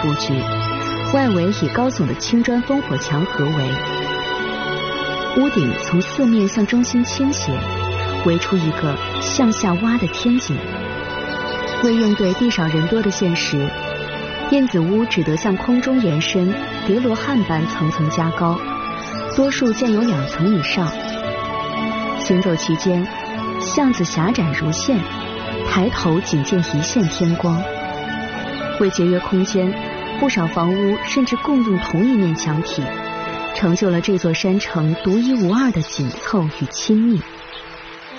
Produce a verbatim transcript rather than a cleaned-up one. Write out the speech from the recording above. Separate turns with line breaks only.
布局，外围以高耸的青砖烽火墙合围，屋顶从四面向中心倾斜，围出一个向下挖的天井。为应对地少人多的现实，燕子屋只得向空中延伸，叠罗汉般层层加高，多数建有两层以上。行走期间，巷子狭窄如线，抬头仅见一线天光。为节约空间，不少房屋甚至共用同一面墙体，成就了这座山城独一无二的紧凑与亲密。